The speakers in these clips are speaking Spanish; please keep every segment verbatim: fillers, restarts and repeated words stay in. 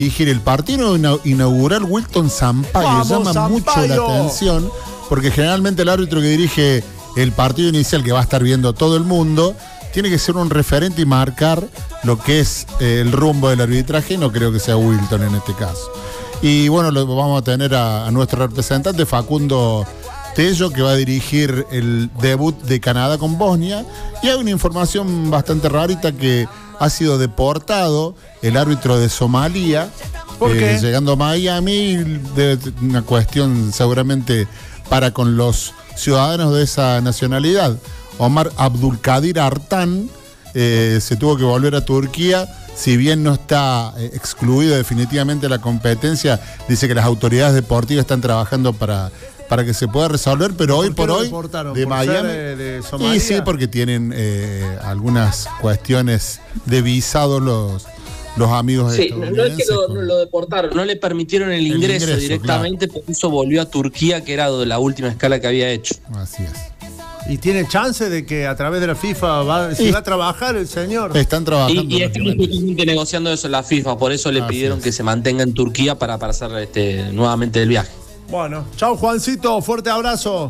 dirigir el partido inaugural Wilton Sampaio. Vamos, llama Sampaio. mucho la atención, porque generalmente el árbitro que dirige el partido inicial, que va a estar viendo todo el mundo, tiene que ser un referente y marcar lo que es eh, el rumbo del arbitraje, y no creo que sea Wilton en este caso. Y bueno, lo, vamos a tener a, a nuestro representante Facundo Tello, que va a dirigir el debut de Canadá con Bosnia. Y hay una información bastante rarita, que ha sido deportado el árbitro de Somalia, ¿Por qué? Eh, llegando a Miami, de una cuestión seguramente para con los ciudadanos de esa nacionalidad. Omar Abdulkadir Artan eh, se tuvo que volver a Turquía. Si bien no está eh, excluido definitivamente la competencia, dice que las autoridades deportivas están trabajando para, para que se pueda resolver, pero hoy por, por hoy ¿Por de Miami. ser, eh, de Somalia? Y sí, porque tienen eh, algunas cuestiones de visado los, los amigos Sí, no, no es que lo, no lo deportaron, no le permitieron el ingreso, ingreso, directamente, claro. Por eso volvió a Turquía, que era la última escala que había hecho. Así es. ¿Y tiene chance de que a través de la FIFA va, si Sí. va a trabajar el señor? Están trabajando. Y, y están justamente negociando eso en la FIFA, por eso le Así pidieron es. que se mantenga en Turquía para, para hacer este, nuevamente el viaje. Bueno, chao Juancito, fuerte abrazo.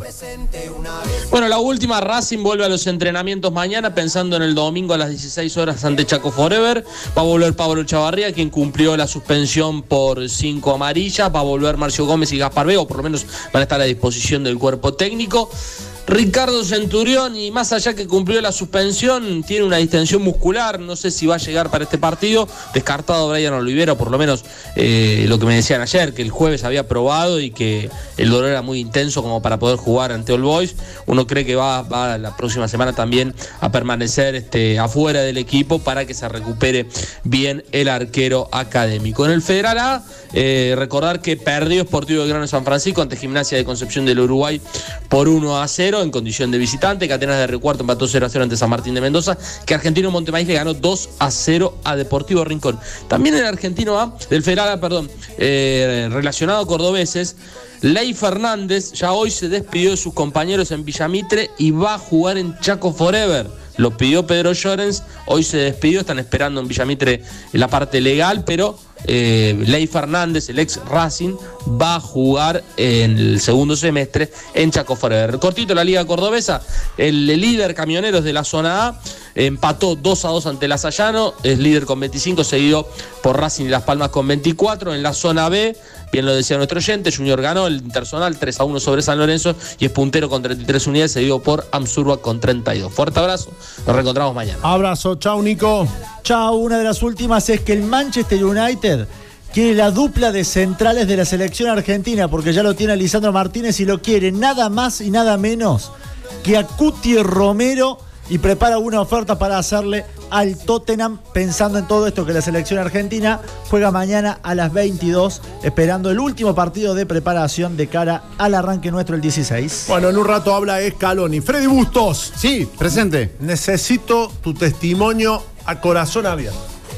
Bueno, la última, Racing vuelve a los entrenamientos mañana, pensando en el domingo a las dieciséis horas ante Chaco Forever. Va a volver Pablo Chavarría, quien cumplió la suspensión por cinco amarillas. Va a volver Marcio Gómez y Gaspar Vega, o por lo menos van a estar a disposición del cuerpo técnico. Ricardo Centurión, y más allá que cumplió la suspensión, tiene una distensión muscular, no sé si va a llegar para este partido. Descartado Brian Olivera, por lo menos eh, lo que me decían ayer, que el jueves había probado y que el dolor era muy intenso como para poder jugar ante All Boys. Uno cree que va, va la próxima semana también a permanecer este, afuera del equipo para que se recupere bien el arquero académico. En el Federal A, eh, recordar que perdió Sportivo Belgrano de San Francisco ante Gimnasia de Concepción del Uruguay por uno a cero en condición de visitante. Que Atenas de Recuarto empató cero a cero ante San Martín de Mendoza. Que Argentino Montemaíz le ganó dos a cero a Deportivo Rincón. También en el Argentino A, del Federal A, perdón, eh, relacionado a cordobeses, Ley Fernández ya hoy se despidió de sus compañeros en Villamitre y va a jugar en Chaco Forever. Lo pidió Pedro Llorens, hoy se despidió, están esperando en Villamitre la parte legal, pero eh, Ley Fernández, el ex Racing, va a jugar en el segundo semestre en Chaco Forever. Cortito, la Liga Cordobesa, el líder Camioneros de la zona A empató dos a dos ante el Asayano, es líder con veinticinco, seguido por Racing y Las Palmas con veinticuatro. En la zona B, bien lo decía nuestro oyente, Junior ganó el Interzonal tres a uno sobre San Lorenzo y es puntero con treinta y tres unidades, seguido por Amsurba con treinta y dos. Fuerte abrazo, nos reencontramos mañana. Abrazo, chao Nico. Chao, una de las últimas es que el Manchester United quiere la dupla de centrales de la selección argentina, porque ya lo tiene a Lisandro Martínez y lo quiere nada más y nada menos que a Cuti Romero, y prepara una oferta para hacerle al Tottenham, pensando en todo esto que la selección argentina juega mañana a las veintidós, esperando el último partido de preparación de cara al arranque nuestro el dieciséis. Bueno, en un rato habla Scaloni. Freddy Bustos. Sí, presente. Necesito tu testimonio a corazón abierto.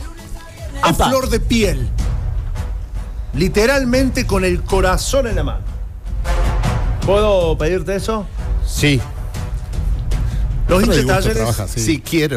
A Epa. flor de piel. Literalmente con el corazón en la mano. ¿Puedo pedirte eso? Sí. Los hinchas Freddy Bustos talleres. trabaja así. Sí, quiero.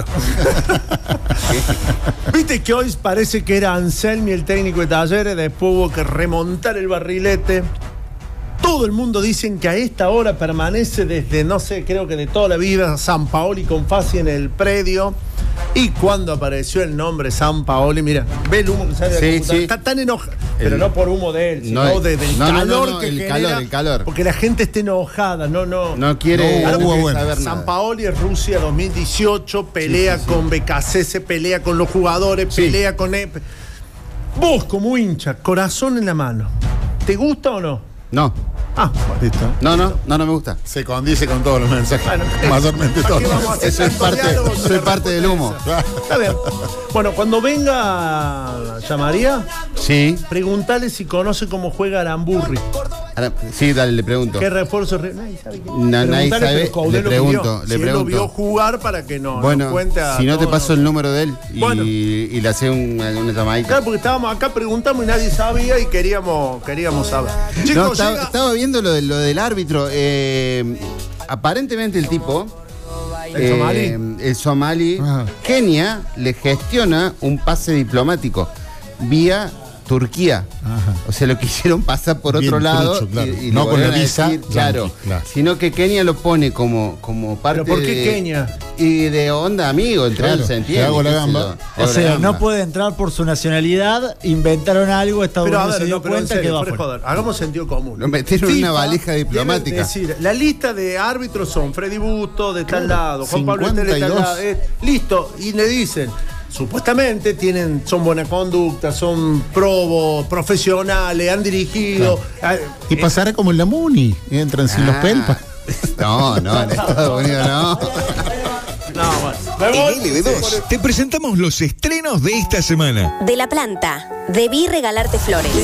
Viste que hoy parece que era Anselmi el técnico de Talleres, después hubo que remontar el barrilete. Todo el mundo dicen que a esta hora permanece desde, no sé, creo que de toda la vida, Sampaoli con Fassi en el predio. Y cuando apareció el nombre Sampaoli, mira, ve el humo que sale de la Sí, computadora. sí. Está tan enojado, pero El- no por humo de él, sino No, de- del no, no, calor no, no, que el genera, calor, el calor. porque la gente está enojada, no, no. No quiere Claro, hubo porque bueno. saber nada. Sampaoli es Rusia dos mil dieciocho, pelea con B K C, se pelea con los jugadores, Sí. pelea con... E P. Vos como hincha, corazón en la mano, ¿te gusta o no? No, Ah, Listo. no, no, no, no me gusta. Se condice con todos los mensajes. Bueno, mayormente ¿para todos. qué vamos a hacer Eso es tanto parte, diálogo soy sobre parte del humo. Está bien. Bueno, cuando venga llamaría, Sí. preguntale si conoce cómo juega Aramburri. Ahora, sí, dale, le pregunto. ¿Qué refuerzo? re- Nadie sabe quién es. Na- nadie Preguntale, sabe, pero Caudelo le lo pregunto, vio. le Si él pregunto. lo vio jugar para que no Bueno, nos cuente a si no te todos paso el número de él y, Bueno. y le hace un- una llamadita. Claro, porque estábamos acá, preguntamos y nadie sabía y queríamos, queríamos saber. Chicos, No, estaba, llega- estaba viendo lo, de- lo del árbitro. eh, aparentemente el tipo, ¿El eh, somalí? el somalí, Ajá. Kenia le gestiona un pase diplomático vía Turquía. Ajá. O sea, lo quisieron pasar por Bien otro lado. trucho, claro. y, y No le con la volvieron a visa decir, claro, yankee, claro. Sino que Kenia lo pone como, como parte ¿Pero por qué de, Kenia? Y de onda amigo, entre Claro, ellos se te entiende. hago la qué sé gamba. yo, te O hago la sea, gamba. no puede entrar por su nacionalidad, inventaron algo, Estados Pero a Unidos ver, se dio no, pero en cuenta serio, que va fuera de afuera. joder, hagamos sentido común. Lo metieron en una valija debe diplomática. decir, la lista de árbitros son Freddy Busto de tal lado, Juan Pablo Estela de tal cincuenta y dos. lado. eh, listo, y le dicen, supuestamente tienen, son buena conducta, son probos, profesionales, han dirigido. eh, Y pasará como en la Muni, entran sin los Ah. pelpas. No, no, en Estados Unidos no. no, bueno, me voy. En L B dos te presentamos los estrenos de esta semana. De la planta, debí regalarte flores.